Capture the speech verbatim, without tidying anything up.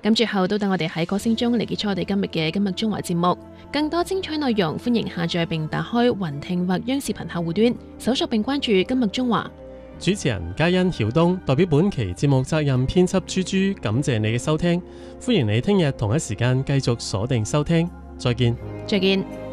咁最後都等我哋喺歌聲中嚟結束我哋今日嘅今日中華節目。更多精彩內容，歡迎下載並打開雲聽或央視頻客戶端，搜索並關注今日中華。 主持人嘉欣、曉東代表本期節目責任編輯豬豬，感謝你嘅收聽，歡迎你聽日同一時間繼續鎖定收聽，再見。 再見。